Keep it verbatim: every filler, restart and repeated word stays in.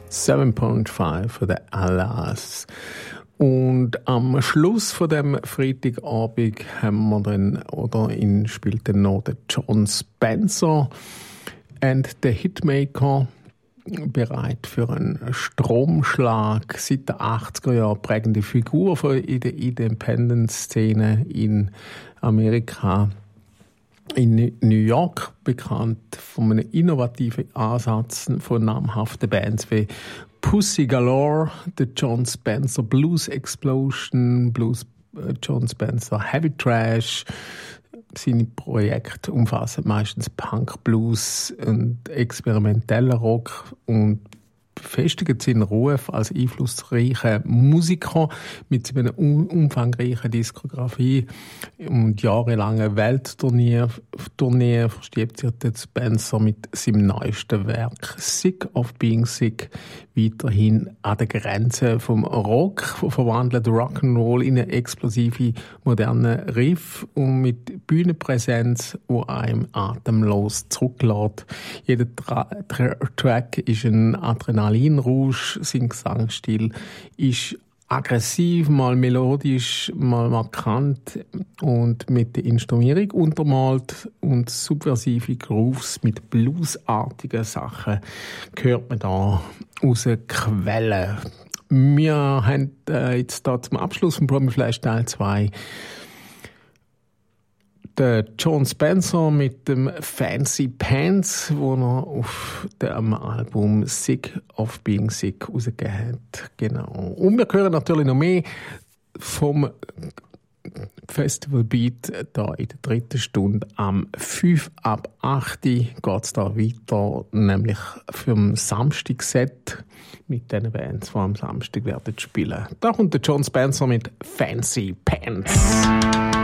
sieben Komma fünf von der Alas. Und am Schluss von dem Freitagabend haben wir dann, oder ihn spielt dann noch der Jon Spencer and the Hitmaker, bereit für einen Stromschlag. Seit den achtziger Jahren prägende Figur in der Independent-Szene in Amerika. In New York bekannt von einem innovativen Ansatz von namhaften Bands wie Pussy Galore, The Jon Spencer Blues Explosion, Blues äh, Jon Spencer Heavy Trash. Seine Projekte umfassen meistens Punk, Blues und experimenteller Rock und befestigen seinen Ruf als einflussreicher Musiker mit seiner umfangreichen Diskografie und jahrelangen Welttournee Tournee verstiebt sich der Spencer mit seinem neuesten Werk Sick of Being Sick weiterhin an der Grenze vom Rock, verwandelt Rock'n'Roll in eine explosive, moderne Riff und mit Bühnenpräsenz, die einem atemlos zurücklässt. Jeder Tra- Tra- Track ist ein Adrenalinrausch, sein Gesangsstil ist aggressiv, mal melodisch, mal markant und mit der Instrumentierung untermalt und subversive Grooves mit bluesartigen Sachen hört man da raus Quellen. Wir haben äh, jetzt da zum Abschluss von Promiflash Teil zwei der Jon Spencer mit dem Fancy Pants, wo er auf dem Album Sick of Being Sick rausgegeben hat. Genau. Und wir hören natürlich noch mehr vom Festival Beat da in der dritten Stunde. Am fünf ab acht geht es da weiter, nämlich für den Samstag-Set mit den Bands, die am Samstag werden spielen. Da kommt der Jon Spencer mit Fancy Pants.